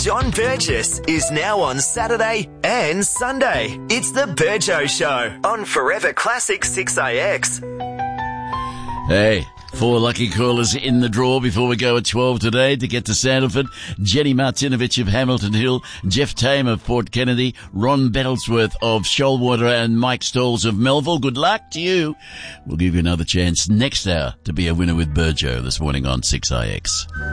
John Burgess is now on Saturday and Sunday. It's The Burjo Show on Forever Classic 6AX. Hey, 4 lucky callers in the draw before we go at 12 today to get to Sandalford. Jenny Martinovich of Hamilton Hill, Jeff Tame of Port Kennedy, Ron Battlesworth of Shoalwater, and Mike Stalls of Melville. Good luck to you. We'll give you another chance next hour to be a winner with Burjo this morning on 6IX.